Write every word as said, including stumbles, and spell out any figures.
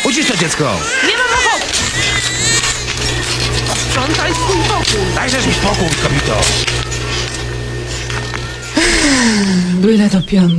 Ucisz to dziecko! Nie mam ochoty! Sprzątaj swój pokój! Dajżesz mi spokój, kobito! Byle to pion.